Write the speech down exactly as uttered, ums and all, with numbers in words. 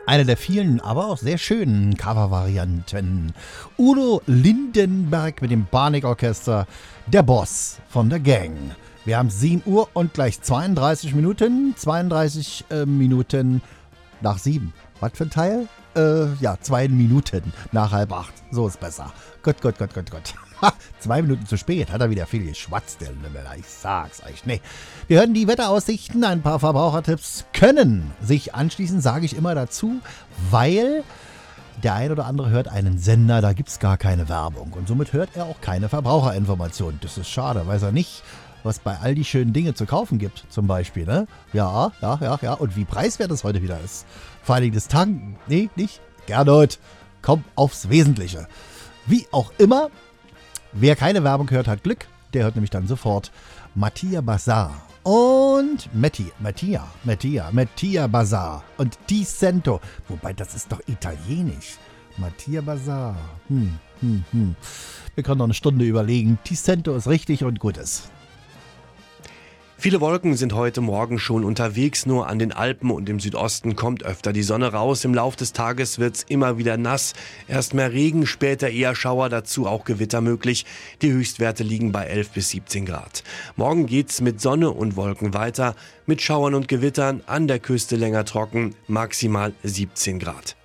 Eine der vielen, aber auch sehr schönen Covervarianten. Udo Lindenberg mit dem Panikorchester, der Boss von der Gang. Wir haben sieben Uhr und gleich zweiunddreißig Minuten. zweiunddreißig äh, Minuten nach sieben. Was für ein Teil? Äh, ja, zwei Minuten nach halb acht. So ist besser. Gott, Gott, Gott, Gott, Gott. Ha, zwei Minuten zu spät. Hat er wieder viel geschwatzt, der Lümmel. Ich sag's euch. Nee. Wir hören die Wetteraussichten. Ein paar Verbrauchertipps können sich anschließen, sage ich immer dazu, weil der ein oder andere hört einen Sender, da gibt's gar keine Werbung. Und somit hört er auch keine Verbraucherinformationen. Das ist schade, weiß er nicht, was bei all die schönen Dinge zu kaufen gibt, zum Beispiel, ne? Ja, ja, ja, ja. Und wie preiswert es heute wieder ist. Vor allem das Tanken. Nee, nicht? Gernot. Komm aufs Wesentliche. Wie auch immer, wer keine Werbung hört, hat Glück. Der hört nämlich dann sofort Mattia Bazar und Metti, Mattia, Mattia, Mattia Bazar und Di Cento. Wobei, das ist doch italienisch. Mattia Bazar. Hm, hm, hm. Wir können noch eine Stunde überlegen. Di Cento ist richtig und gut ist. Viele Wolken sind heute Morgen schon unterwegs, nur an den Alpen und im Südosten kommt öfter die Sonne raus. Im Lauf des Tages wird's immer wieder nass. Erst mehr Regen, später eher Schauer, dazu auch Gewitter möglich. Die Höchstwerte liegen bei elf bis siebzehn Grad. Morgen geht's mit Sonne und Wolken weiter, mit Schauern und Gewittern, an der Küste länger trocken, maximal siebzehn Grad.